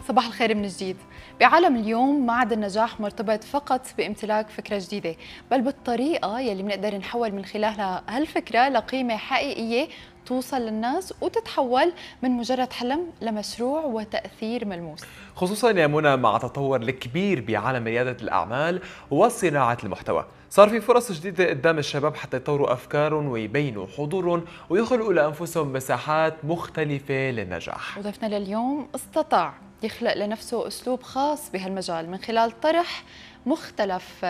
صباح الخير من جديد. بعالم اليوم ما عاد النجاح مرتبط فقط بامتلاك فكرة جديدة، بل بالطريقة يلي بنقدر نحول من خلالها هالفكرة لقيمة حقيقية توصل للناس وتتحول من مجرد حلم لمشروع وتأثير ملموس. خصوصا يا منى مع التطور الكبير بعالم ريادة الأعمال وصناعة المحتوى، صار في فرص جديدة قدام الشباب حتى يطوروا أفكارهم ويبينوا حضورهم ويخلقوا لأنفسهم مساحات مختلفة للنجاح. وضيفنا لليوم استطاع يخلق لنفسه أسلوب خاص بهالمجال من خلال طرح مختلف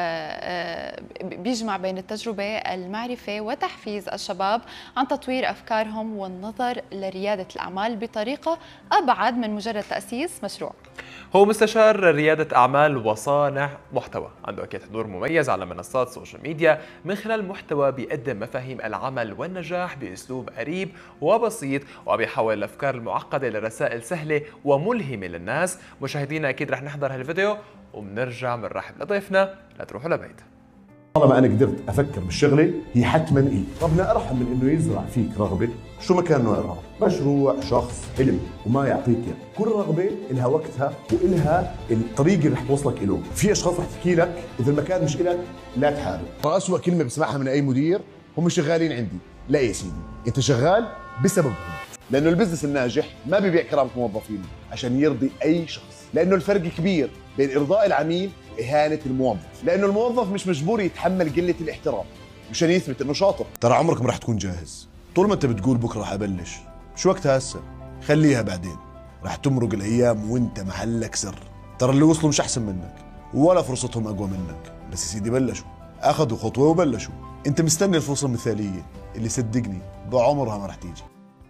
بيجمع بين التجربة، المعرفة وتحفيز الشباب عن تطوير أفكارهم والنظر لريادة الأعمال بطريقة أبعد من مجرد تأسيس مشروع. هو مستشار ريادة أعمال وصانع محتوى، عنده أكيد حضور مميز على منصات السوشيال ميديا من خلال محتوى بيقدم مفاهيم العمل والنجاح بأسلوب قريب وبسيط، وبيحول الأفكار المعقدة لرسائل سهلة وملهمة للناس. مشاهدينا أكيد رح نحضر هالفيديو وبنرجع بنرحب لضيفنا، لا تروحوا لبعيد. طالما انا قدرت افكر بالشغله هي حتما إلي، ربنا ارحم من انه يزرع فيك رغبه شو ما كان نوع الرغبه، مشروع، شخص، حلم، وما يعطيك اياه، كل رغبه لها وقتها والها الطريق اللي رح توصلك له، في اشخاص رح تحكي لك اذا المكان مش إلك لا تحارب، اسوء كلمه بسمعها من اي مدير هم شغالين عندي، لا يا سيدي، انت شغال بسببهم، لانه البزنس الناجح ما بيبيع كرامه موظفين عشان يرضي اي شخص، لانه الفرق كبير بين ارضاء العميل وإهانة الموظف، لأنه الموظف مش مجبور يتحمل قلة الاحترام مشان يثبت إنه شاطر. ترى عمرك ما رح تكون جاهز، طول ما أنت بتقول بكرة رح أبلش، شو وقتها هسه؟ خليها بعدين، رح تمرق الأيام وأنت محلك سر. ترى اللي وصلوا مش أحسن منك ولا فرصتهم أقوى منك، بس يا سيدي بلشوا، أخذوا خطوة وبلشوا. أنت مستني الفرصة المثالية اللي صدقني بعمرها ما رح تيجي.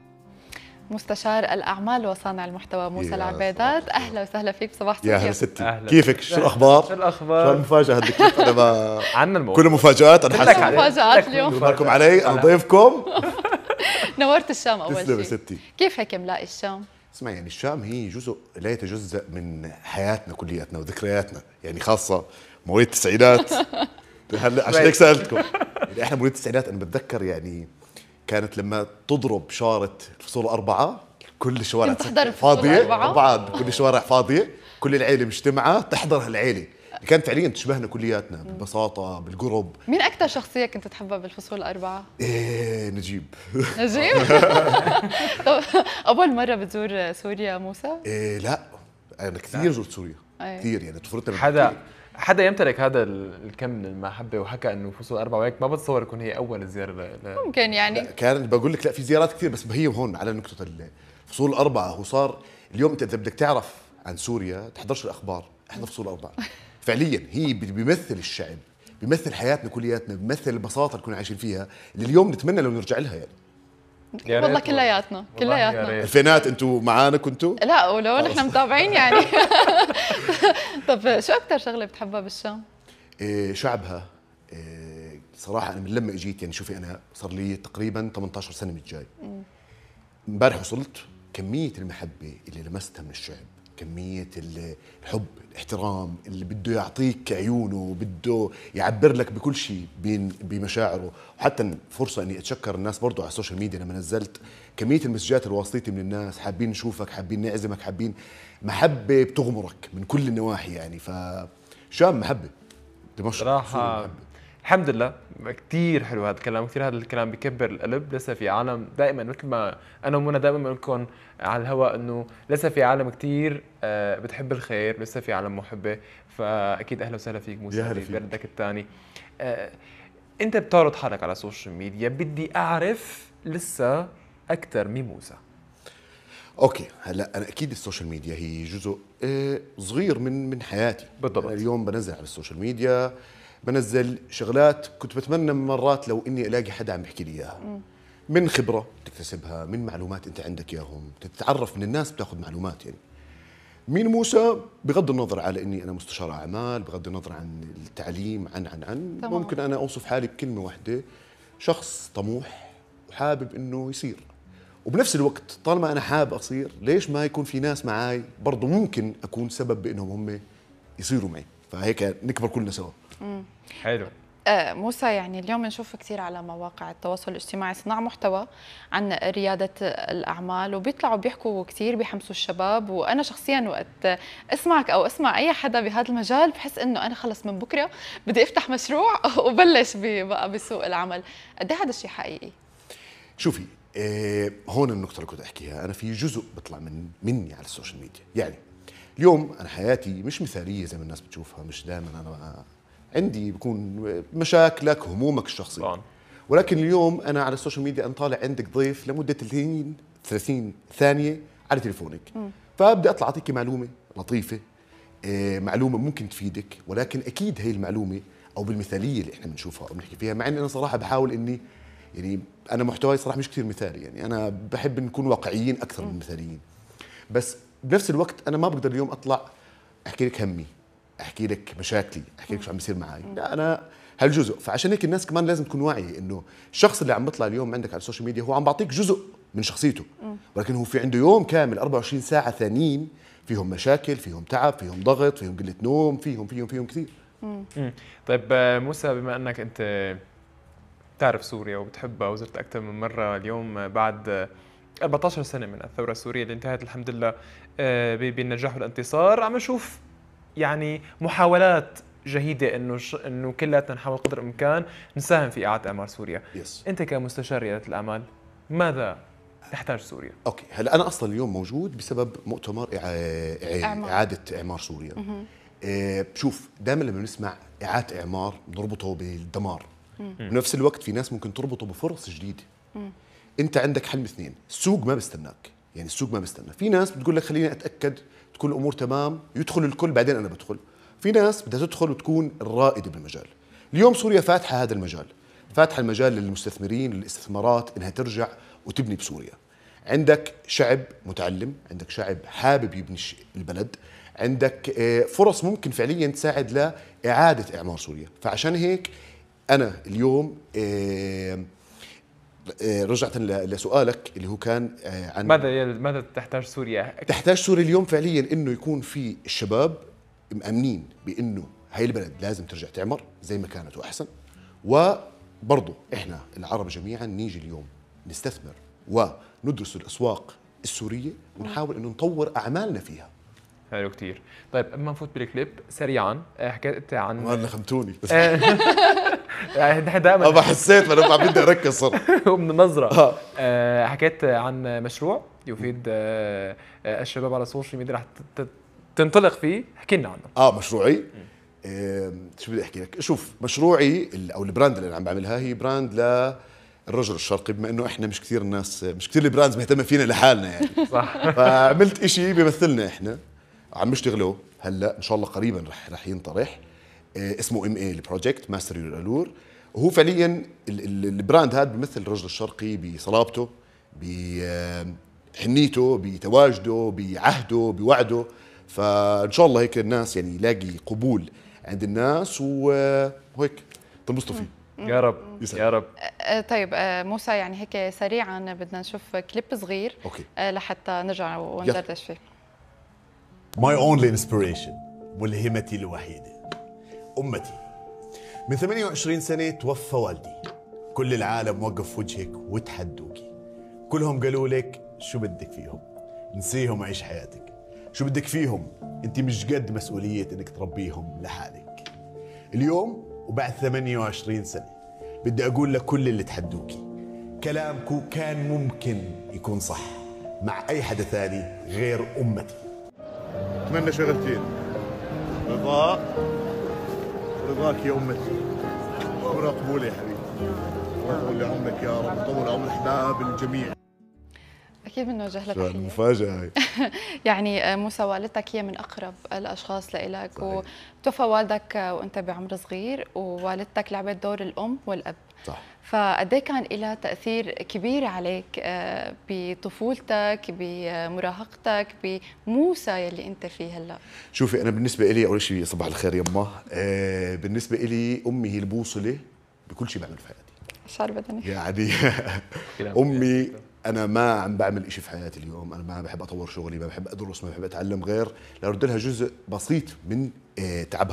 مستشار الأعمال وصانع المحتوى موسى العبيدات، أهلا وسهلا فيك. صباح الخير يا هلا ستي، كيفك؟ شو الأخبار؟ شو الأخبار؟ شو المفاجأة هديك؟ أنا ما عنا الموضوع كل مفاجآت، أنا حاسس مفاجآت اليوم. مباركم علي، أنا ضيفكم. نورت الشام أول تسلم يا شيء. ستي. كيف هيك ملاقي الشام؟ اسمع، يعني الشام هي جزء لا يتجزأ من حياتنا كلياتنا وذكرياتنا، يعني خاصة مواليد التسعينات. هلا عشان هيك سألتكم، يعني احنا مواليد التسعينات، أنا بتذكر يعني كانت لما تضرب شارة الفصول 4 كل الشوارع فاضية، كل الشوارع فاضية، كل العيلة مجتمعة تحضر هالعيلة، كانت فعليا تشبهنا كلياتنا بالبساطة بالقرب. مين أكثر شخصية كنت تحبها بالفصول 4؟ إيه، نجيب. نجيب؟ طب أول مرة بتزور سوريا موسى؟ إيه لا، أنا كثير زرت سوريا، كثير، يعني طفولتنا. حدا يمتلك هذا الكم من المحبة وحكى انه فصول 4 وهيك، ما بتصور يكون هي اول زيارة ممكن يعني. كان بقول لك لا، في زيارات كثير، بس هي هون على نقطة فصول 4. هو صار اليوم انت اذا بدك تعرف عن سوريا تحضرش الاخبار، احنا فصول 4 فعليا هي بيمثل الشعب، بيمثل حياتنا كلياتنا، بيمثل البساطة اللي كنا عايشين فيها، اللي اليوم نتمنى لو نرجع لها يعني. والله كلياتنا الفينات انتوا معانا كنتوا؟ لا، ولو نحن متابعين يعني. طب شو اكثر شغله بتحبها بالشام؟ شعبها. صراحه انا من لما اجيت، يعني شوفي انا صار لي تقريبا 18 سنه من الجاي. امبارح وصلت، كميه المحبه اللي لمستها من الشعب، كميه الحب، الاحترام اللي بده يعطيك عيونه، بده يعبر لك بكل شيء بمشاعره. وحتى فرصه اني اتشكر الناس برضو على السوشيال ميديا لما نزلت كميه المسجات اللي واصلتني من الناس، حابين نشوفك، حابين نعزمك، حابين محبه بتغمرك من كل النواحي يعني. فشام محبه، دمشق صراحه الحمد لله. كثير حلو هذا الكلام، كثير هذا الكلام بكبر القلب. لسه في عالم، دائما مثل ما انا ومنى دائما بقول لكم على الهواء انه لسه في عالم كثير بتحب الخير، لسه في عالم محبه. فاكيد اهلا وسهلا فيك موسى في بلدك الثاني. انت بتعرض حالك على السوشيال ميديا، بدي اعرف لسه اكثر من موسى. اوكي، هلا انا اكيد السوشيال ميديا هي جزء صغير من حياتي بالضبط. اليوم بنزل على السوشيال ميديا، بنزل شغلات كنت بتمنى مرات لو اني الاقي حدا عم يحكي لي اياها، من خبره تكتسبها، من معلومات انت عندك اياهم، تتعرف من الناس، بتاخذ معلومات. يعني مين موسى؟ بغض النظر على اني انا مستشار اعمال، بغض النظر عن التعليم، عن ممكن انا اوصف حالي بكلمه واحده: شخص طموح وحابب انه يصير. وبنفس الوقت طالما انا حابب اصير، ليش ما يكون في ناس معاي برضه ممكن اكون سبب بانهم هم يصيروا معي، فهيك نكبر كلنا سوا. حلو. موسى، يعني اليوم بنشوف كثير على مواقع التواصل الاجتماعي صناع محتوى عن ريادة الأعمال، وبيطلعوا بيحكوا كثير بيحمسوا الشباب. وأنا شخصيا وقت أسمعك أو أسمع أي حدا بهذا المجال بحس إنه أنا خلص من بكرة بدي أفتح مشروع وبلش بقى بسوق العمل. قد إيه هذا الشيء حقيقي؟ شوفي، هون النقطة اللي كنت أحكيها، أنا في جزء بيطلع مني على السوشيال ميديا. يعني اليوم أنا حياتي مش مثالية زي ما الناس بتشوفها، مش دائما أنا عندي بكون مشاكلك همومك الشخصية. ولكن اليوم أنا على السوشيال ميديا أنا طالع عندك ضيف لمدة 30 ثانية على تليفونك، فأبدأ أطلع أعطيك معلومة لطيفة، معلومة ممكن تفيدك، ولكن أكيد هي المعلومة أو بالمثالية اللي إحنا بنشوفها أو بنحكي فيها، مع إن أنا صراحة بحاول إني يعني أنا محتواي صراحة مش كثير مثالي، يعني أنا بحب نكون واقعيين أكثر من مثاليين. بس بنفس الوقت أنا ما بقدر اليوم أطلع أحكي لك همي، أحكي لك مشاكلي، أحكي لك شو عم بيصير معي، لا أنا هالجزء. فعشان هيك الناس كمان لازم تكون واعية إنه الشخص اللي عم بيطلع اليوم عندك على السوشيال ميديا هو عم بعطيك جزء من شخصيته، ولكن هو في عنده يوم كامل 24 ساعة ثانيين فيهم مشاكل، فيهم تعب، فيهم ضغط، فيهم قلة نوم، فيهم كثير. طيب موسى، بما أنك أنت تعرف سوريا وبتحبها وزرت أكثر من مرة، اليوم بعد 14 سنة من الثورة السورية اللي انتهت الحمد لله بالنجاح والانتصار، عم نشوف يعني محاولات جهيدة انه كلياتنا نحاول قدر الامكان نساهم في اعادة اعمار سوريا. انت كمستشار ريادة الاعمال ماذا تحتاج سوريا؟ اوكي، هلا انا اصلا اليوم موجود بسبب مؤتمر اعادة اعمار سوريا. شوف، دائما لما نسمع اعادة اعمار نربطه بالدمار، بنفس الوقت في ناس ممكن تربطه بفرص جديدة. انت عندك حل من اثنين، السوق ما بستناك، يعني السوق ما بستنى. في ناس بتقول لك خليني اتاكد تكون الامور تمام، يدخل الكل بعدين انا بدخل. في ناس بدها تدخل وتكون الرائده بالمجال. اليوم سوريا فاتحه هذا المجال، فاتحه المجال للمستثمرين للاستثمارات انها ترجع وتبني بسوريا. عندك شعب متعلم، عندك شعب حابب يبني البلد، عندك فرص ممكن فعليا تساعد لاعاده اعمار سوريا. فعشان هيك انا اليوم رجعت لسؤالك اللي هو كان عن ماذا تحتاج سوريا؟ تحتاج سوريا اليوم فعليا انه يكون في الشباب مأمنين بانه هاي البلد لازم ترجع تعمر زي ما كانت واحسن، وبرضه احنا العرب جميعا نيجي اليوم نستثمر وندرس الاسواق السوريه ونحاول انه نطور اعمالنا فيها. حلو كثير. طيب قبل ما نفوت بالكليب سريعا، حكيت عن والله خمتوني بس نحن دائما ما حسيت انا ما بدي اركز صراحه من النظره. حكيت عن مشروع يفيد الشباب على السوشيال ميديا رح تنطلق فيه، احكي لنا عنه. مشروعي شو بدي احكي لك؟ شوف، مشروعي او البراند اللي انا عم بعملها هي براند للرجل الشرقي، بما انه احنا مش كثير الناس، مش كثير البراندز مهتمه فينا لحالنا يعني. صح. فعملت إشي بيمثلنا احنا، عم نشتغله هلا ان شاء الله قريبا رح ينطرح، اسمه MA البروجكت ماستر يور الور. وهو فعليا البراند هذا بيمثل الرجل الشرقي بصلابته، بحنيته، بتواجده، بعهده، بوعده. فان شاء الله هيك الناس يعني يلاقي قبول عند الناس وهيك تنبسطوا فيه. يا رب يا رب. طيب موسى، يعني هيك سريعا بدنا نشوف كليب صغير أوكي. لحتى نرجع وندردش فيه. My only inspiration، ملهمتي الوحيدة، أمتي. من 28 سنة توفى والدي، كل العالم وقف وجهك وتحدوكي، كلهم قالوا لك شو بدك فيهم، نسيهم عيش حياتك، شو بدك فيهم، انت مش قد مسؤولية انك تربيهم لحالك. اليوم وبعد 28 سنة بدي أقول لكل اللي تحدوكي، كلامكم كان ممكن يكون صح مع أي حدا ثاني غير أمتي. أتمنى شغلتين، رضاك يا أمتي، ورقبولي يا حبيبي، وطول عمرك يا رب، وطول عمر أحباب الجميع. أكيد بنوجه لك تحية. المفاجأة هاي. يعني موسى، والدتك هي من أقرب الأشخاص لإلك، وتوفى والدك وأنت بعمر صغير، ووالدتك لعبت دور الأم والأب. صح. فقد ايه كان لها تأثير كبير عليك بطفولتك، بمراهقتك، بموسى يلي أنت فيه هلا؟ شوفي، أنا بالنسبة إلي أول شيء صباح الخير يمه، بالنسبة إلي أمي هي البوصلة بكل شيء بعمل في حياتي. شعر بدني يعني أمي، أنا ما عم بعمل إشي في حياتي اليوم، أنا ما بحب أطور شغلي، ما بحب أدرس، ما بحب أتعلم غير لأرد لها جزء بسيط من تعبها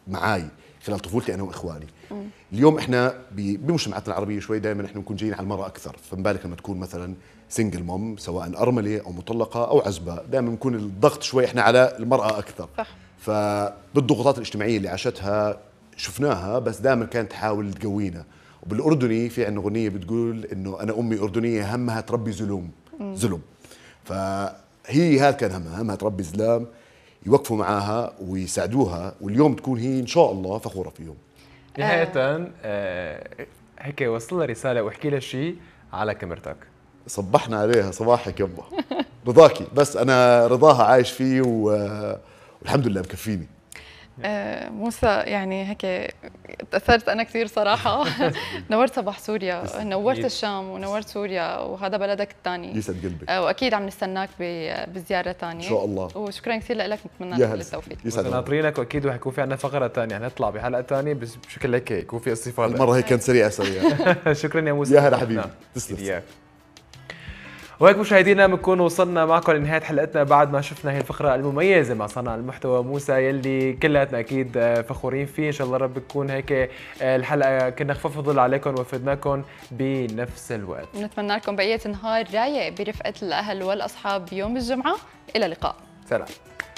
معاي خلال طفولتي انا واخواني. اليوم احنا بمجتمعاتنا العربيه شوي دائما احنا بنكون جايين على المراه اكثر، فما بالك لما تكون مثلا سنجل موم سواء ارمله او مطلقه او عزباء، دائما بنكون الضغط شوي احنا على المراه اكثر. صح. فبالضغوطات الاجتماعيه اللي عاشتها شفناها، بس دائما كانت تحاول تقوينا. وبالاردني في عندنا اغنيه بتقول انه انا امي اردنيه همها تربي ظلم. فهي هذا كان همها تربي زلام يوقفوا معاها ويساعدوها، واليوم تكون هي ان شاء الله فخوره فيهم. نهاية هيك وصل لها رسالة واحكي لها شيء على كاميرتك. صبحنا عليها صباحك يبا. رضاكي، بس انا رضاها عايش فيه والحمد لله مكفيني. موسى يعني هيك تأثرت أنا كثير صراحة. نورت صباح سوريا، نورت الشام ونورت سوريا، وهذا بلدك الثاني. يسعد قلبك. وأكيد عم نستناك بزيارة ثانية إن شاء الله. وشكرا كثير لك، نتمنى لك كل التوفيق. يسعد ناطرينك، وأكيد رح يكون في عندنا فقرة ثانية، حنطلع بحلقة ثانية بس بشكل هيك يكون في استفاضة. المرة هيك كانت سريعة. شكرا يا موسى. يا هلا حبيبي، تسلم. وهيك مشاهدينا بنكون وصلنا معكم لنهايه حلقتنا بعد ما شفنا هي الفقره المميزه مع صانع المحتوى موسى، يلي كلياتنا اكيد فخورين فيه. ان شاء الله رب تكون هيك الحلقه كنا خفف ظل عليكم وفدناكم بنفس الوقت. نتمنى لكم بقيه نهار رايق برفقه الاهل والاصحاب يوم الجمعه. الى اللقاء. سلام.